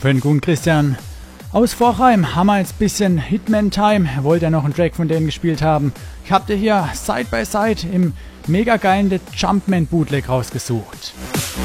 Für den guten Christian aus Vorheim haben wir jetzt ein bisschen Hitman Time. Wollt ihr noch einen Track von denen gespielt haben? Ich hab dir hier Side by Side im mega geilen The Jumpman Bootleg rausgesucht.